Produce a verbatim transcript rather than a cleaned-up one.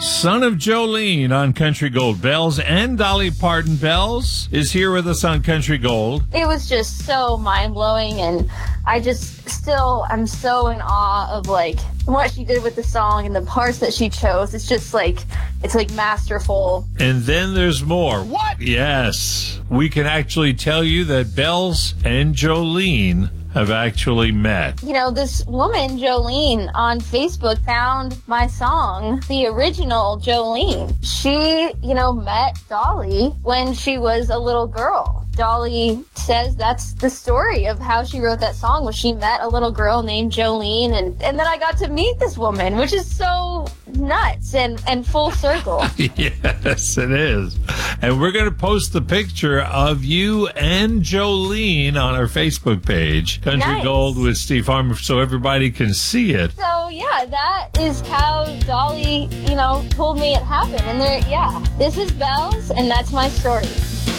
Son of Jolene on Country Gold. Bells and Dolly Parton. Bells is here with us on Country Gold. It was just so mind-blowing, and I just still, I'm so in awe of, like, what she did with the song and the parts that she chose. It's just, like, it's, like, masterful. And then there's more. What? Yes. We can actually tell you that Bells and Jolene have actually met. You know, this woman, Jolene, on Facebook found my song, the original Jolene. She, you know, met Dolly when she was a little girl. Dolly says that's the story of how she wrote that song, was she met a little girl named Jolene, and, and then I got to meet this woman, which is so nuts and, and full circle. Yes, it is. And we're going to post the picture of you and Jolene on our Facebook page, Country Nice. Gold with Steve Harmon, so everybody can see it. So, yeah, that is how Dolly, you know, told me it happened. And there, yeah, this is Bells, and that's my story.